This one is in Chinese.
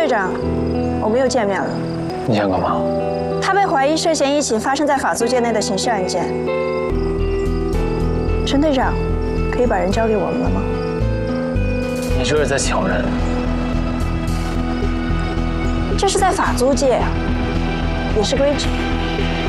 队长，我们又见面了。 你想干嘛？ 他被怀疑涉嫌一起发生在法租界内的刑事案件。陈队长，可以把人交给我们了吗？ 你这是在抢人。 这是在法租界啊，也是规矩。